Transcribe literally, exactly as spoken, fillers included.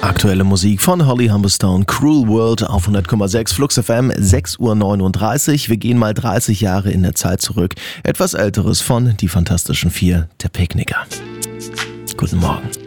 Aktuelle Musik von Holly Humberstone, Cruel World auf hundert Komma sechs Flux F M, sechs Uhr neununddreißig. Wir gehen mal dreißig Jahre in der Zeit zurück. Etwas Älteres von Die Fantastischen Vier, der Picknicker. Guten Morgen.